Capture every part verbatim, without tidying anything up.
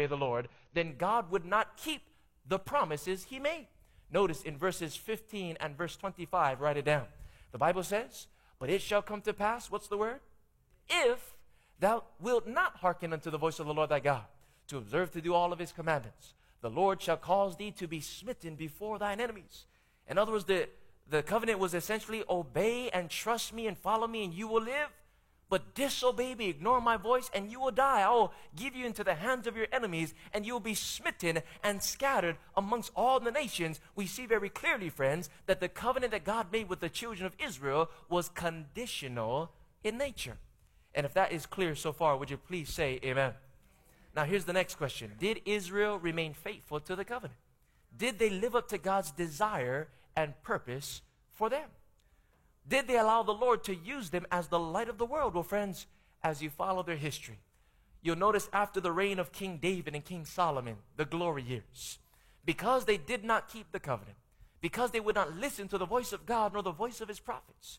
disobey the Lord, then God would not keep the promises he made. Notice in verses fifteen and verse twenty-five, write it down. The Bible says, but it shall come to pass, what's the word? If thou wilt not hearken unto the voice of the Lord thy God, to observe to do all of his commandments, the Lord shall cause thee to be smitten before thine enemies. In other words, the, the covenant was essentially obey and trust me and follow me and you will live. But disobey me, ignore my voice, and you will die. I will give you into the hands of your enemies, and you will be smitten and scattered amongst all the nations. We see very clearly, friends, that the covenant that God made with the children of Israel was conditional in nature. And if that is clear so far, would you please say amen? Now here's the next question. Did Israel remain faithful to the covenant? Did they live up to God's desire and purpose for them? Did they allow the Lord to use them as the light of the world? Well, friends, as you follow their history, you'll notice after the reign of King David and King Solomon, the glory years, because they did not keep the covenant, because they would not listen to the voice of God nor the voice of his prophets,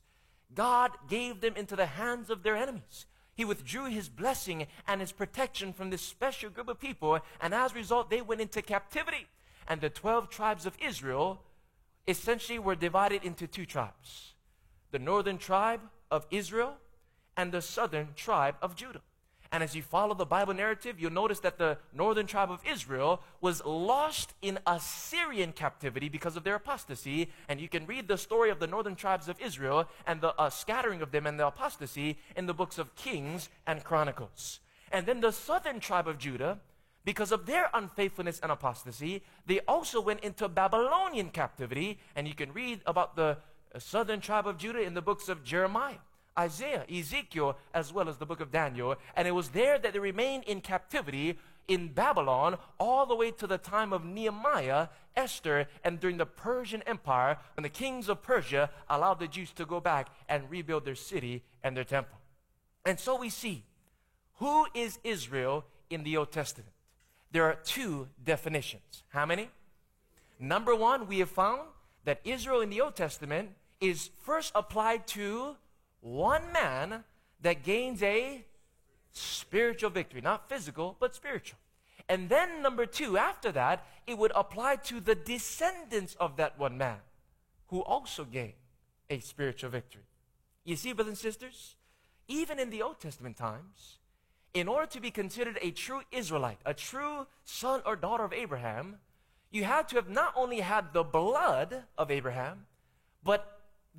God gave them into the hands of their enemies. He withdrew his blessing and his protection from this special group of people, and as a result, they went into captivity. And the twelve tribes of Israel essentially were divided into two tribes. The northern tribe of Israel and the southern tribe of Judah. And as you follow the Bible narrative, you'll notice that the northern tribe of Israel was lost in Assyrian captivity because of their apostasy. And you can read the story of the northern tribes of Israel and the uh, scattering of them and the apostasy in the books of Kings and Chronicles. And then the southern tribe of Judah, because of their unfaithfulness and apostasy, they also went into Babylonian captivity. And you can read about the southern tribe of Judah in the books of Jeremiah, Isaiah, Ezekiel, as well as the book of Daniel. And it was there that they remained in captivity in Babylon all the way to the time of Nehemiah, Esther, and during the Persian Empire, when the kings of Persia allowed the Jews to go back and rebuild their city and their temple. And so we see, who is Israel in the Old Testament? There are two definitions. How many? Number one, we have found that Israel in the Old Testament is first applied to one man that gains a spiritual victory. Not physical, but spiritual. And then number two, after that, it would apply to the descendants of that one man who also gain a spiritual victory. You see, brothers and sisters, even in the Old Testament times, in order to be considered a true Israelite, a true son or daughter of Abraham, you had to have not only had the blood of Abraham, but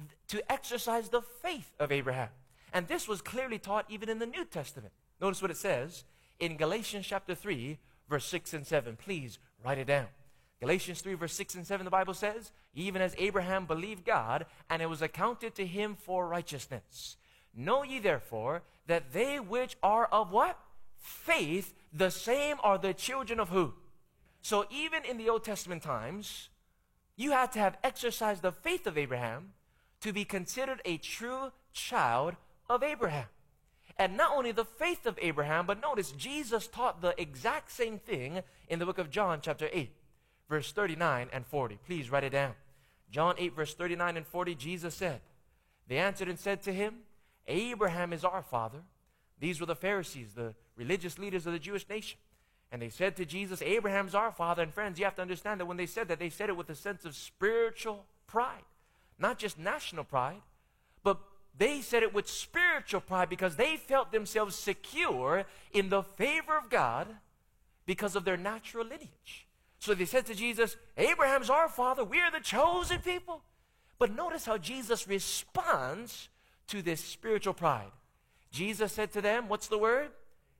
to exercise the faith of Abraham. And this was clearly taught even in the New Testament. Notice what it says in Galatians chapter three, verse six and seven. Please write it down. Galatians three, verse six and seven, the Bible says, even as Abraham believed God, and it was accounted to him for righteousness. Know ye therefore that they which are of what? Faith, the same are the children of who? So even in the Old Testament times, you had to have exercised the faith of Abraham to be considered a true child of Abraham. And not only the faith of Abraham, but notice Jesus taught the exact same thing in the book of John chapter eight, verse thirty-nine and forty. Please write it down. John eight, verse thirty-nine and forty, Jesus said, they answered and said to him, Abraham is our father. These were the Pharisees, the religious leaders of the Jewish nation. And they said to Jesus, Abraham's our father. And friends, you have to understand that when they said that, they said it with a sense of spiritual pride. Not just national pride, but they said it with spiritual pride because they felt themselves secure in the favor of God because of their natural lineage. So they said to Jesus, Abraham's our father. We are the chosen people. But notice how Jesus responds to this spiritual pride. Jesus said to them, what's the word?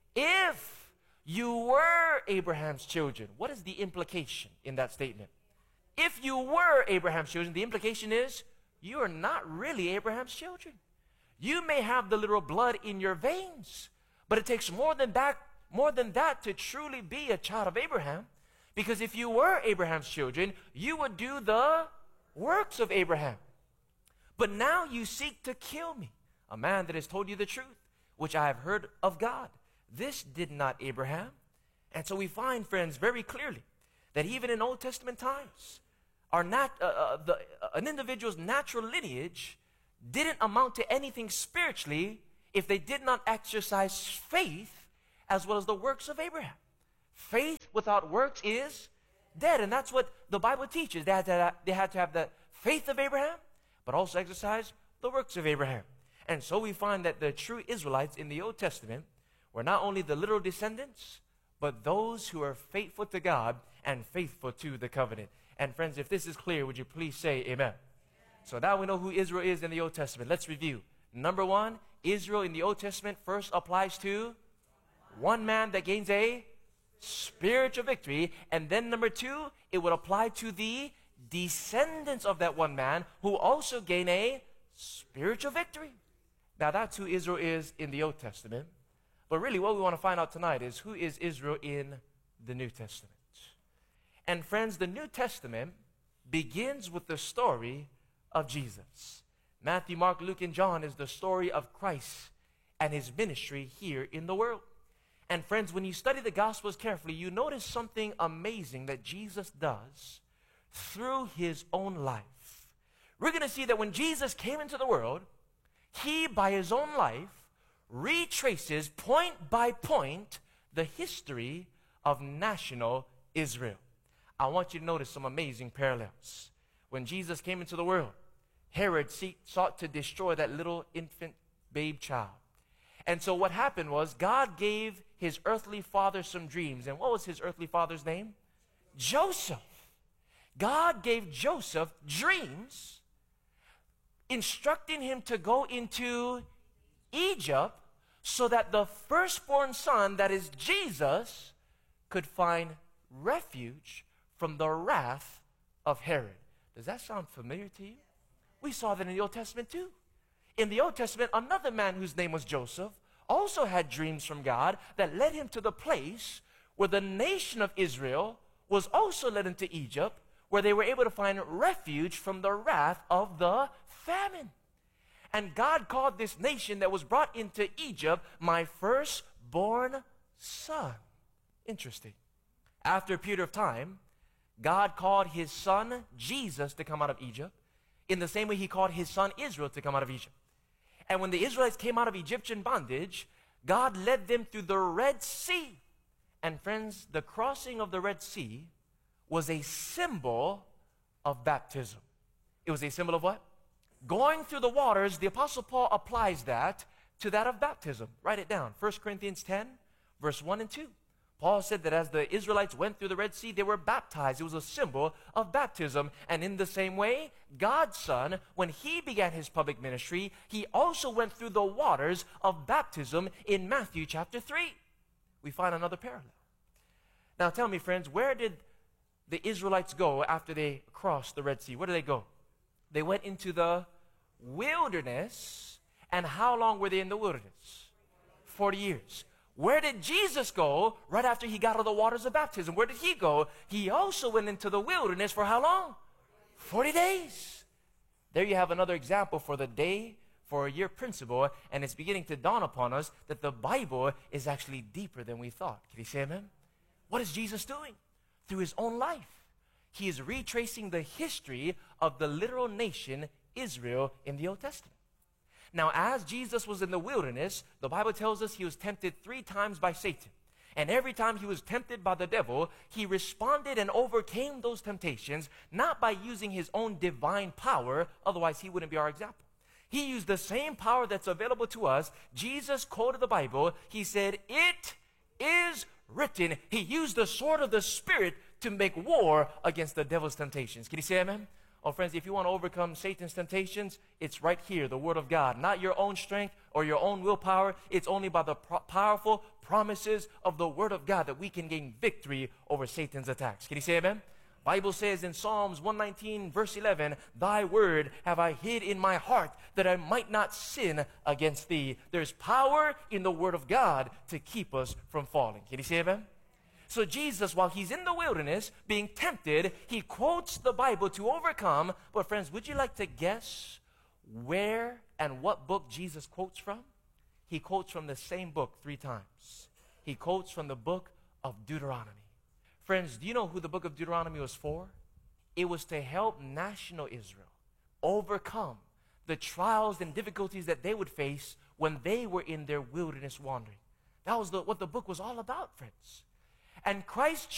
If you were Abraham's children. What is the implication in that statement? If you were Abraham's children, the implication is you are not really Abraham's children. You may have the literal blood in your veins, but it takes more than that, more than that to truly be a child of Abraham. Because if you were Abraham's children, you would do the works of Abraham. But now you seek to kill me, a man that has told you the truth, which I have heard of God. This did not Abraham. And so we find, friends, very clearly that even in Old Testament times, our nat- uh, uh, the, uh, an individual's natural lineage didn't amount to anything spiritually if they did not exercise faith as well as the works of Abraham. Faith without works is dead. And that's what the Bible teaches. They had to, they had to have the faith of Abraham, but also exercise the works of Abraham. And so we find that the true Israelites in the Old Testament were not only the literal descendants, but those who are faithful to God and faithful to the covenant. And friends, if this is clear, would you please say amen? So now we know who Israel is in the Old Testament. Let's review. Number one, Israel in the Old Testament first applies to one man that gains a spiritual victory. And then number two, it would apply to the descendants of that one man who also gain a spiritual victory. Now that's who Israel is in the Old Testament. But really what we want to find out tonight is who is Israel in the New Testament. And friends, the New Testament begins with the story of Jesus. Matthew, Mark, Luke, and John is the story of Christ and his ministry here in the world. And friends, when you study the Gospels carefully, you notice something amazing that Jesus does through his own life. We're going to see that when Jesus came into the world, he, by his own life, retraces point by point the history of national Israel. I want you to notice some amazing parallels. When Jesus came into the world, Herod sought to destroy that little infant babe child. And so what happened was God gave his earthly father some dreams. And what was his earthly father's name? Joseph. God gave Joseph dreams, instructing him to go into Egypt so that the firstborn son, that is Jesus, could find refuge from the wrath of Herod. Does that sound familiar to you? We saw that in the Old Testament too. In the Old Testament, another man whose name was Joseph also had dreams from God that led him to the place where the nation of Israel was also led into Egypt, where they were able to find refuge from the wrath of the famine. And God called this nation that was brought into Egypt, my firstborn son. Interesting. After a period of time, God called his son, Jesus, to come out of Egypt, in the same way he called his son, Israel, to come out of Egypt. And when the Israelites came out of Egyptian bondage, God led them through the Red Sea. And friends, the crossing of the Red Sea was a symbol of baptism. It was a symbol of what? Going through the waters. The Apostle Paul applies that to that of baptism. Write it down. First Corinthians ten, verse one and two. Paul said that as the Israelites went through the Red Sea, they were baptized. It was a symbol of baptism. And in the same way, God's Son, when he began his public ministry, he also went through the waters of baptism in Matthew chapter three. We find another parallel. Now tell me, friends, where did the Israelites go after they crossed the Red Sea? Where did they go? They went into the wilderness. And how long were they in the wilderness? forty years. Where did Jesus go right after he got out of the waters of baptism? Where did he go? He also went into the wilderness for how long? forty days. There you have another example for the day for a year principle, and it's beginning to dawn upon us that the Bible is actually deeper than we thought. Can you say amen? What is Jesus doing? Through his own life, he is retracing the history of the literal nation Israel in the Old Testament. Now, as Jesus was in the wilderness, the Bible tells us he was tempted three times by Satan. And every time he was tempted by the devil, he responded and overcame those temptations, not by using his own divine power, otherwise he wouldn't be our example. He used the same power that's available to us. Jesus quoted the Bible. He said, "It is written." He used the sword of the Spirit to make war against the devil's temptations. Can you say amen? Oh, friends, if you want to overcome Satan's temptations, it's right here, the Word of God. Not your own strength or your own willpower. It's only by the pro- powerful promises of the Word of God that we can gain victory over Satan's attacks. Can you say amen? Bible says in Psalms one nineteen, verse eleven, "Thy word have I hid in my heart, that I might not sin against thee." There's power in the Word of God to keep us from falling. Can you say amen? So Jesus, while he's in the wilderness being tempted, he quotes the Bible to overcome. But friends, would you like to guess where and what book Jesus quotes from? He quotes from the same book three times. He quotes from the book of Deuteronomy. Friends, do you know who the book of Deuteronomy was for? It was to help national Israel overcome the trials and difficulties that they would face when they were in their wilderness wandering. That was the, what the book was all about, friends. And Christ